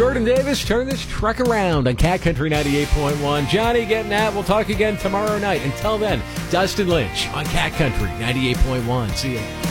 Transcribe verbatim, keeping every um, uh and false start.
Jordan Davis, turn this truck around on Cat Country ninety-eight point one. Johnny getting that. We'll talk again tomorrow night. Until then, Dustin Lynch on Cat Country ninety-eight point one. See you.